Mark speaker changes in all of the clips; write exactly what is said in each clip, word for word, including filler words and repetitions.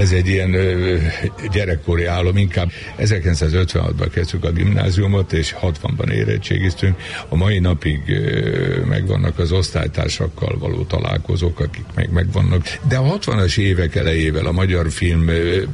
Speaker 1: Ez egy ilyen ö, gyerekkori álom, inkább ezerkilencszázötvenhatban kezdtük a gimnáziumot, és hatvanban érettségiztünk. A mai napig ö, megvannak az osztálytársakkal való találkozók, akik meg megvannak. De a hatvanas évek elejével, a magyar film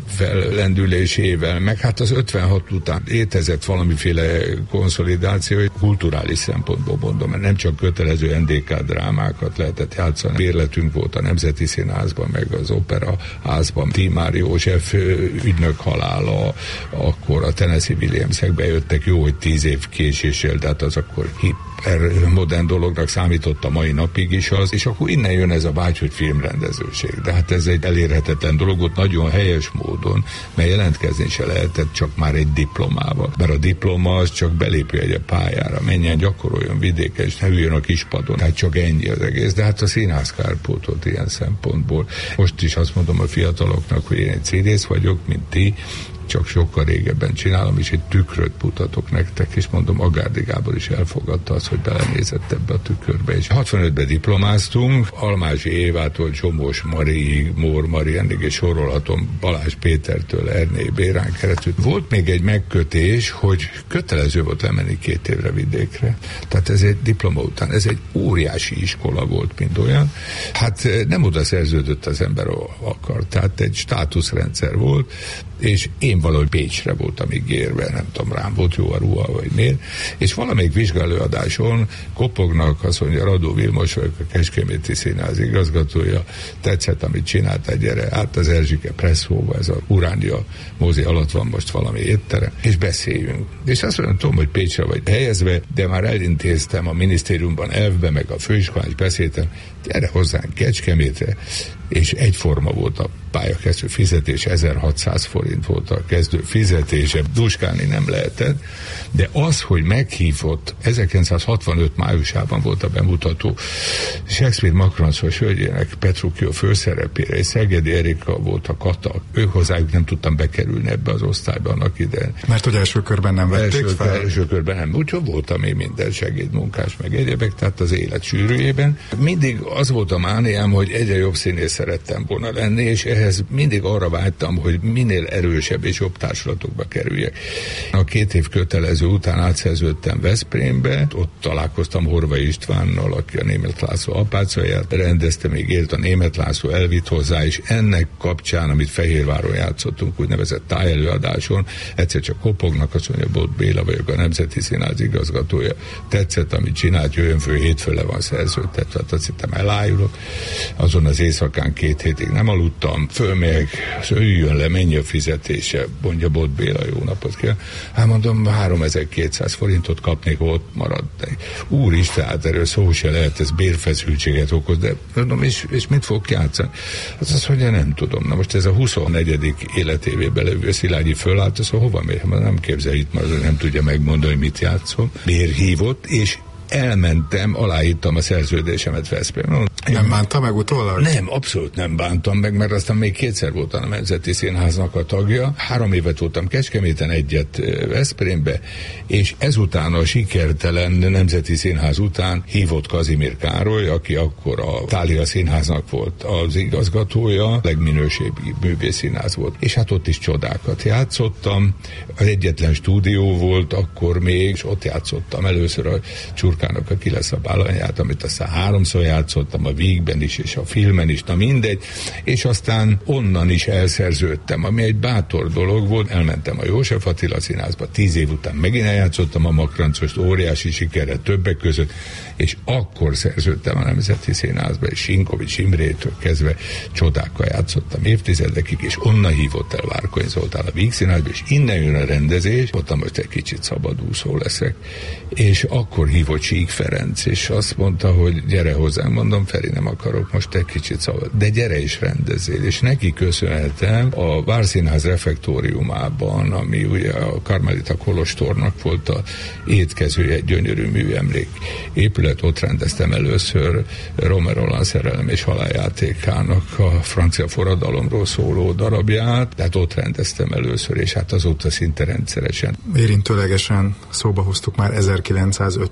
Speaker 1: fellendülésével, meg hát az ötvenhat után létezett valamiféle konszolidáció, kulturális szempontból mondom, mert nem csak kötelező en dé ká drámákat lehetett játszani. Bérletünk volt a Nemzeti Színházban, meg az Opera házban. Tímár József ügynök halála, akkor a Tennessee Williamsek bejöttek, jó, hogy tíz év késéssel, tehát az akkor hiper modern dolognak számított a mai napig is az, és akkor innen jön ez a vágy, hogy filmrendezőség. De hát ez egy elérhetetlen dolog, ott nagyon helyes módon, mert jelentkezni se lehetett csak már egy diplomával. Mert a diploma az csak belépő egy pályára, menjen, gyakoroljon vidéken, és ne üljön a kispadon. Hát csak ennyi az egész. De hát a színház kárpótolt ilyen szempontból. Most is azt mondom a fiataloknak, hogy én egy színész vagyok, mint ti, csak sokkal régebben csinálom, és egy tükröt mutatok nektek, és mondom, Agárdi Gábor is elfogadta azt, hogy belenézett ebbe a tükörbe. És hatvanötben diplomáztunk, Almási Évától Csomós Mariig, Mór Mariennig, és sorolhatom Balázs Pétertől Ernélyi Bérán keresztül. Volt még egy megkötés, hogy kötelező volt lemenni két évre vidékre. Tehát ez egy diploma után, ez egy óriási iskola volt, mint olyan. Hát nem oda szerződött az ember, akar. Tehát egy státuszrendszer volt, és én valahogy Pécsre voltam ígérve, nem tudom, rám volt jó a ruha, vagy miért, és valamelyik vizsgálóadáson kopognak, azt mondja, Radó Vilmos vagyok, a Kecskeméti Színház igazgatója, tetszett, amit csináltál, gyere át az Erzsike Presszóba, ez a Uránia mozi alatt van most valami étterem, és beszéljünk. És azt mondom, tudom, hogy Pécsre vagy helyezve, de már elintéztem a minisztériumban, elfbe, meg a főiskolán is beszéltem, gyere hozzánk Kecskemétre, és egyforma volt a pályakezdő fizetés, ezerhatszáz forint volt a kezdő fizetése, duskálni nem lehetett, de az, hogy meghívott, ezerkilencszázhatvanöt májusában volt a bemutató Shakespeare Makranszos hölgyének Petruchio főszerepére, és Szegedi Erika volt a Kata, ők hozzájuk nem tudtam bekerülni ebbe az osztályba annak idején.
Speaker 2: Mert hogy első körben nem vették
Speaker 1: első,
Speaker 2: fel?
Speaker 1: Első körben nem, úgyhogy voltam én minden segédmunkás, meg egyebek, tehát az élet sűrűjében. Mindig az volt a mániám, hogy egyre jobb színész szerettem volna lenni, és ehhez mindig arra vágytam, hogy minél erősebb és jobb társulatokba kerüljek. A két év kötelező után átszerződtem Veszprémbe, ott találkoztam Horvai Istvánnal, aki a Németh László apácáját rendezte, még élt a Németh László, elvitt hozzá, és ennek kapcsán, amit Fehérváron játszottunk, úgynevezett tájelőadáson, egyszer csak kopognak, azt mondja, Bót Béla vagyok, a Nemzeti Színház igazgatója, tetszett, amit csinált, jöjjön föl, hétfőn le van szerződtetve, tehát azt hittem, elájulok. Azon az éjszakán két hétig nem aludtam, fölmegyek, üljön le, mennyi a fizetése, mondja Bót Béla, jó napot kell. Hát mondom, háromezer-kétszáz forintot kapnék, ott maradt. Úristen, hát erről szó se lehet, ez bérfeszültséget okoz, de mondom, és, és mit fog játszani? Az az, hogy nem tudom. Na most ez a huszonnegyedik életévében levő Szilágyi fölállt, az, hova megy? Nem képzel itt, mert nem tudja megmondani, hogy mit játszom. Bérhívott, és elmentem, aláírtam a szerződésemet Veszprémben.
Speaker 2: Nem bánta meg utólag?
Speaker 1: Nem, abszolút nem bántam meg, mert aztán még kétszer voltam a Nemzeti Színháznak a tagja. Három évet voltam Kecskeméten, egyet Veszprémbe, és ezután a sikertelen Nemzeti Színház után hívott Kazimír Károly, aki akkor a Thália Színháznak volt az igazgatója, legminőségi művészszínház volt. És hát ott is csodákat játszottam. Az egyetlen stúdió volt akkor még, és ott játszottam először a Csurkának a Ki lesz a bálványát, amit aztán háromszor játszottam, a Vígben is, és a filmen is, na mindegy, és aztán onnan is elszerződtem, ami egy bátor dolog volt, elmentem a József Attila Színházba, tíz év után megint eljátszottam a Makrancost, óriási sikerrel többek között, és akkor szerződtem a Nemzeti Színházba, és Sinkovics Imrétől kezdve csodákkal játszottam évtizedekig, és onnan hívott el Várkonyi Zoltán a Víg Színházba, és innen jön a rendezés, ott most egy kicsit szabadúszó leszek, és akkor hívott Sík Ferenc, és azt mondta, hogy gyere hozzám, mondom, Feri, nem akarok most egy kicsit szabad, de gyere is rendezzél, és neki köszönhetem a Várszínház refektóriumában, ami ugye a Karmelita kolostornak volt a étkezője, egy gyönyörű műemlék épület, ott rendeztem először Romer Roland Szerelem és haláljátékának a francia forradalomról szóló darabját, tehát ott rendeztem először, és hát azóta szinte rendszeresen.
Speaker 2: Érintőlegesen szóba hoztuk már ezerkilencszázötvenhat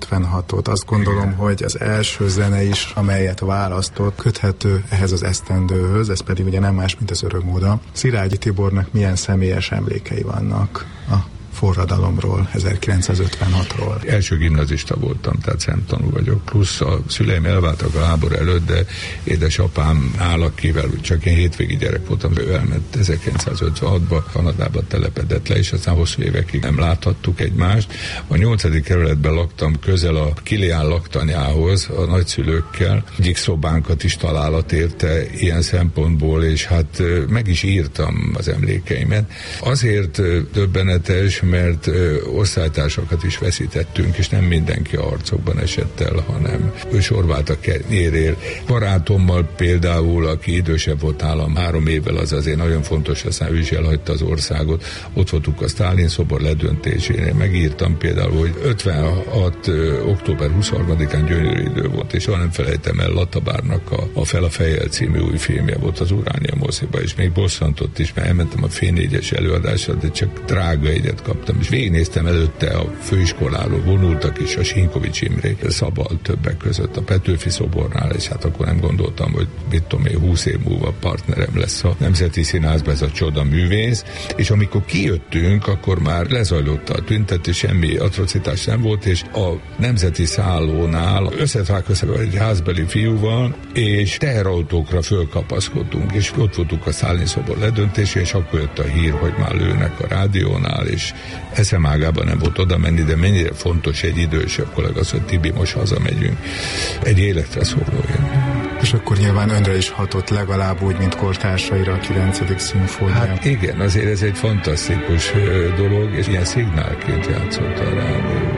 Speaker 2: hatott. Azt gondolom, hogy az első zene is, amelyet választott, köthető ehhez az esztendőhöz, ez pedig ugye nem más, mint az Örömóda. Szilágyi Tibornak milyen személyes emlékei vannak a forradalomról, ezerkilencszázötvenhatról.
Speaker 1: Első gimnazista voltam, tehát szemtanú vagyok. Plusz a szüleim elváltak a háború előtt, de édesapám áll, akivel csak én hétvégi gyerek voltam, ő elment ezerkilencszázötvenhatba, Kanadába telepedett le, és aztán hosszú évekig nem láthattuk egymást. A nyolcadik kerületben laktam közel a Kilián laktanyához, a nagyszülőkkel. Egyik szobánkat is találat érte ilyen szempontból, és hát meg is írtam az emlékeimet. Azért döbbenetes, mert ö, osztálytársakat is veszítettünk, és nem mindenki a harcokban esett el, hanem ő sorvált a kenyérér. Barátommal például, aki idősebb volt nálam három évvel, az azért nagyon fontos, aztán ő is elhagyta az országot. Ott voltunk a Sztálin szobor ledöntésénél. Megírtam például, hogy ötvenhat. október huszonharmadikán gyönyörű idő volt, és soha nem felejtem el, Latabárnak a, a Fel a fejjel című új filmje volt az Uránia moziba, és még bosszantott is, mert elmentem a Fény négyes előadásra, de csak drága egyet kaptam, és végignéztem előtte a főiskoláról, vonultak is a Sinkovics Imré, Szabal többek között a Petőfi szobornál, és hát akkor nem gondoltam, hogy mit tudom én, húsz év múlva partnerem lesz a Nemzeti Színházban, ez a csoda művész, és amikor kijöttünk, akkor már lezajlott a tüntetés, semmi atrocitás nem volt, és a Nemzeti Szállónál összetalálkoztam egy házbeli fiúval, és teherautókra fölkapaszkodtunk, és ott voltunk a Sztálin szobor ledöntésén, és akkor jött a hír, hogy már lőnek a rádiónál, és eszem ágában nem volt oda menni, de mennyire fontos egy idősebb kollega az, hogy Tibi, most hazamegyünk. Egy életre szóló én.
Speaker 2: És akkor nyilván önre is hatott legalább úgy, mint kortársaira a kilencedik szimfónia.
Speaker 1: Hát igen, azért ez egy fantasztikus dolog, és ilyen szignálként játszott a rádió.